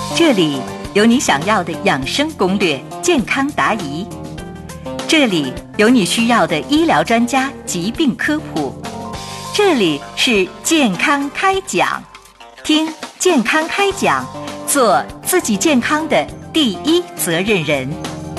这里有你想要的养生攻略、健康答疑，这里有你需要的医疗专家疾病科普，这里是健康开讲，听健康开讲，做自己健康的第一责任人。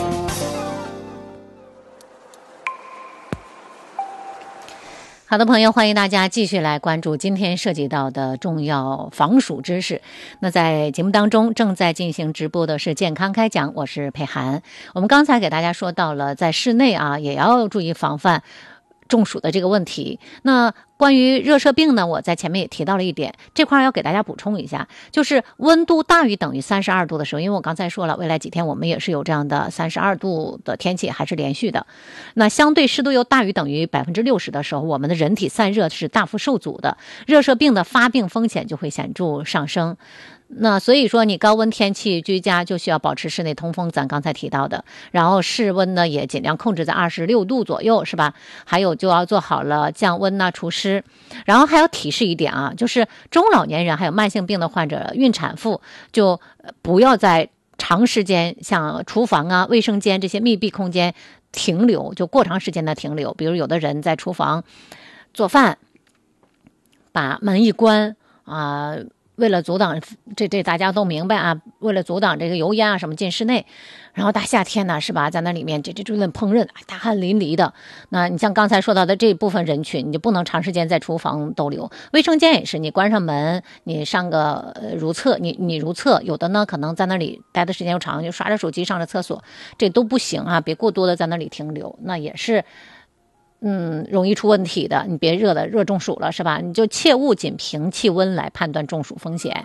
好的朋友，欢迎大家继续来关注今天涉及到的重要防暑知识。那在节目当中正在进行直播的是健康开讲，我是佩涵。我们刚才给大家说到了在室内也要注意防范中暑的这个问题。那关于热射病呢，我在前面也提到了一点，这块要给大家补充一下，就是温度大于等于32度的时候，因为我刚才说了，未来几天我们也是有这样的32度的天气，还是连续的。那相对湿度又大于等于60%的时候，我们的人体散热是大幅受阻的，热射病的发病风险就会显著上升。那所以说你高温天气居家就需要保持室内通风，咱刚才提到的，然后室温呢也尽量控制在26度左右，是吧？还有就要做好了降温除湿。然后还要提示一点就是中老年人还有慢性病的患者、孕产妇就不要在长时间像厨房卫生间这些密闭空间停留，就过长时间的停留。比如有的人在厨房做饭，把门一关为了阻挡这大家都明白为了阻挡这个油烟什么进室内，然后大夏天呢是吧，在那里面这顿烹饪大汗淋漓的。那你像刚才说到的这部分人群，你就不能长时间在厨房逗留。卫生间也是，你关上门，你上个如厕，你如厕，有的呢可能在那里待的时间又长，就刷着手机上着厕所，这都不行别过多的在那里停留，那也是容易出问题的。你别热中暑了是吧？你就切勿仅凭气温来判断中暑风险。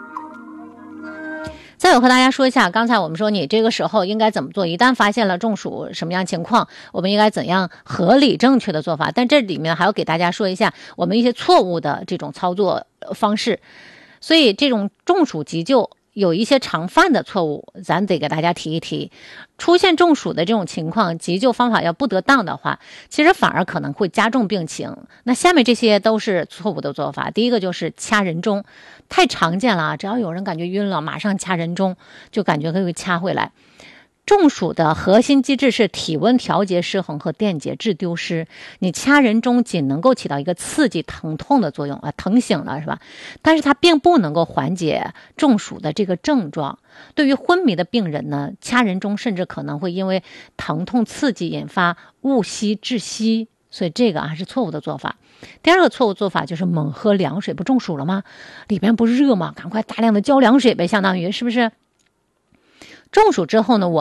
再有和大家说一下，刚才我们说你这个时候应该怎么做，一旦发现了中暑什么样情况，我们应该怎样合理正确的做法。但这里面还要给大家说一下我们一些错误的这种操作方式。所以这种中暑急救有一些常犯的错误，咱得给大家提一提。出现中暑的这种情况，急救方法要不得当的话，其实反而可能会加重病情。那下面这些都是错误的做法。第一个就是掐人中，太常见了只要有人感觉晕了，马上掐人中，就感觉可以掐回来。中暑的核心机制是体温调节失衡和电解质丢失，你掐人中仅能够起到一个刺激疼痛的作用疼醒了是吧？但是它并不能够缓解中暑的这个症状。对于昏迷的病人呢，掐人中甚至可能会因为疼痛刺激引发误吸窒息，所以这个是错误的做法。第二个错误做法就是猛喝凉水，不中暑了吗？里边不是热吗？赶快大量的浇凉水呗，相当于是不是？中暑之后呢，